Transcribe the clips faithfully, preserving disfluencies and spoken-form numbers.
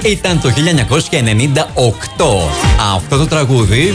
Ήταν το χίλια εννιακόσια ενενήντα οκτώ. Αυτό το τραγούδι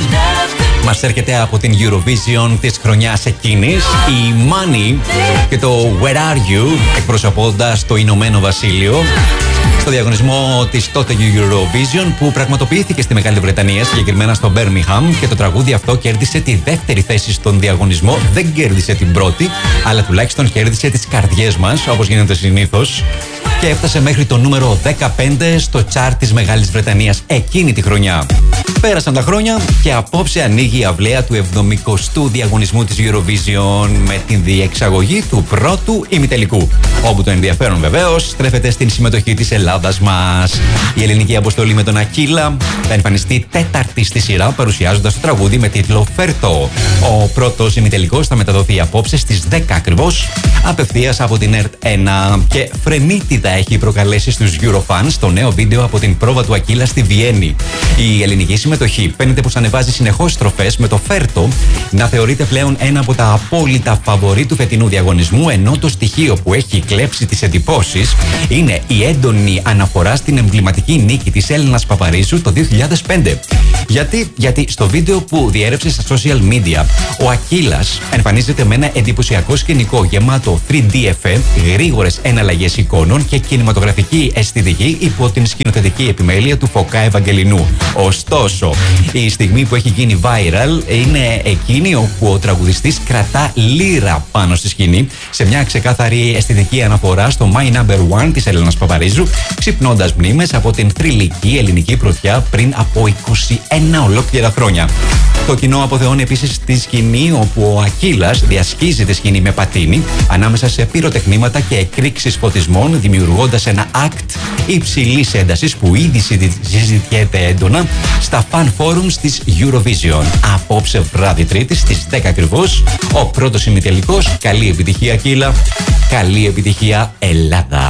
μας έρχεται από την Eurovision της χρονιάς εκείνης, η Money και το Where Are You, εκπροσωπώντας το Ηνωμένο Βασίλειο στο διαγωνισμό της τότε Eurovision που πραγματοποιήθηκε στη Μεγάλη Βρετανία, συγκεκριμένα στο Birmingham, και το τραγούδι αυτό κέρδισε τη δεύτερη θέση στον διαγωνισμό. Δεν κέρδισε την πρώτη, αλλά τουλάχιστον κέρδισε τις καρδιές μας, όπως γίνεται συνήθως, και έφτασε μέχρι το νούμερο δεκαπέντε στο τσάρτ της Μεγάλης Βρετανίας εκείνη τη χρονιά. Πέρασαν τα χρόνια και απόψε ανοίγει η αυλαία του εβδομηκοστού διαγωνισμού της Eurovision με την διεξαγωγή του πρώτου ημιτελικού, όπου το ενδιαφέρον βεβαίως στρέφεται στην συμμετοχή της Ελλάδας μας. Η ελληνική αποστολή με τον Ακύλα θα εμφανιστεί τέταρτη στη σειρά, παρουσιάζοντας το τραγούδι με τίτλο Φέρτο. Ο πρώτος ημιτελικός θα μεταδοθεί απόψε στις δέκα ακριβώς, απευθείας από την ΕΡΤ ένα, και φρενίτιδα έχει προκαλέσει στους Eurofans το νέο βίντεο από την πρόβα του Ακύλα στη Βιέννη. Η ελληνική συμμετοχή φαίνεται πως ανεβάζει συνεχώς στροφές, με το Φέρτο να θεωρείται πλέον ένα από τα απόλυτα φαβορί του φετινού διαγωνισμού, ενώ το στοιχείο που έχει κλέψει τις εντυπώσεις είναι η έντονη αναφορά στην εμβληματική νίκη της Έλενας Παπαρίζου το δύο χιλιάδες πέντε. Γιατί, γιατί στο βίντεο που διέρευσε στα social media, ο Ακύλας εμφανίζεται με ένα εντυπωσιακό σκηνικό γεμάτο θρι ντι εφέ, γρήγορες εναλλαγές εικόνων και κινηματογραφική αισθητική υπό την σκηνοθετική επιμέλεια του Φωκά Ευαγγελινού. Ωστόσο, η στιγμή που έχει γίνει viral είναι εκείνη όπου ο τραγουδιστής κρατά λύρα πάνω στη σκηνή, σε μια ξεκάθαρη αισθητική αναφορά στο My Number One της Έλενας Παπαρίζου, ξυπνώντας μνήμες από την θρυλική ελληνική πρωτιά πριν από είκοσι ένα ολόκληρα χρόνια. Το κοινό αποθεώνει επίσης τη σκηνή όπου ο Ακύλας διασχίζει τη σκηνή με πατίνι ανάμεσα σε πυροτεχνήματα και εκρήξεις φωτισμών, δημιουργώντας ένα act υψηλής έντασης που ήδη συζητιέται έντονα στα fan forums της Eurovision. Απόψε βράδυ Τρίτης στις δέκα ακριβώς, ο πρώτος ημιτελικός. Καλή επιτυχία Ακύλα, καλή επιτυχία Ελλάδα.